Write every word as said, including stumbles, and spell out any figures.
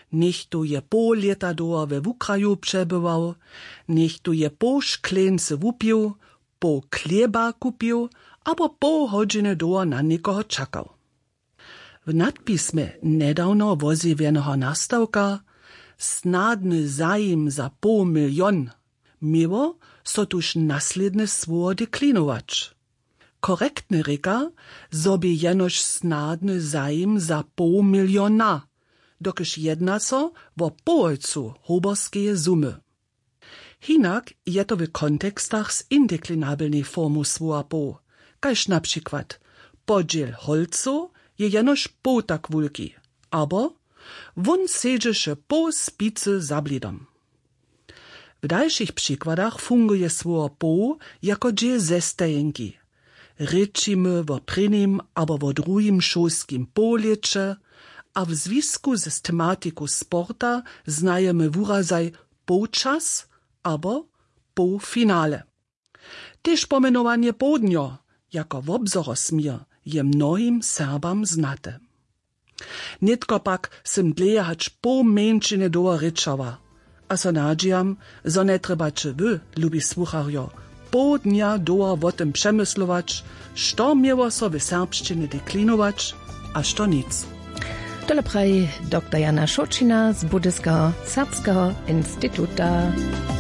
niech tu je pół lata doa we wukraju przebywał, niech tu je pół szklence wupił, pół chleba kupił, albo pół godziny doa na nikogo czekał. W nadpismie nedawno wozjewienego nastawka snadny zajim za pół milion miło so tuż nasledne słowo deklinować. Korektny reka sobie jenoż snadny zajim za pół miliona, dokyż jedna so wo połojcu hoborskie sumy. Hinak je to w kontekstach z indeklinabelnej formu słowa po, kaž na przykład podziel holcu je jenoż pół tak wulki, abo won sedzeše po spicy za blidom. W dalszych przykładach funguje słowo po jako dźe zestajenki. Rečimy wo prynim abo wo drugim šolskim polječe, a w związku z tematiku sporta znajemy wurazaj połczas abo półfinale. Też pomenowanie południo jako wobzorosmier je mnohim Serbam znate. Nitko pak sem dlejahać pół męczyny doa ryczała, a so nadziejam, zo ne trebacie wy, lubi słucharjo, pół dnia doa o tym przemyslować, što mieło so w serbszczyny deklinować, a što nic. Tole praji doktor Jana Šočina z Budyskiego Serbskiego Instytuta.